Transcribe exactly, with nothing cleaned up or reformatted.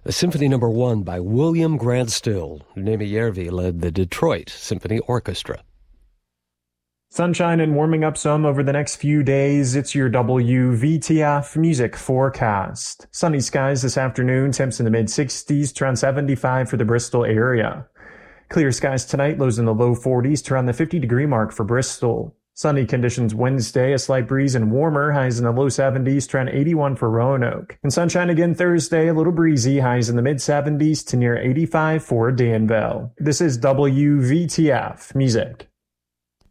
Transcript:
Symphony Number One by William Grant Still. Nemi Järvi led the Detroit Symphony Orchestra. Sunshine and warming up some over the next few days. It's your W V T F music forecast. Sunny skies this afternoon, temps in the mid sixties to around seventy-five for the Bristol area. Clear skies tonight, lows in the low forties to around the fifty degree mark for Bristol. Sunny conditions Wednesday, a slight breeze and warmer, highs in the low seventies to around eighty-one for Roanoke. And sunshine again Thursday, a little breezy, highs in the mid seventies to near eighty-five for Danville. This is W V T F music.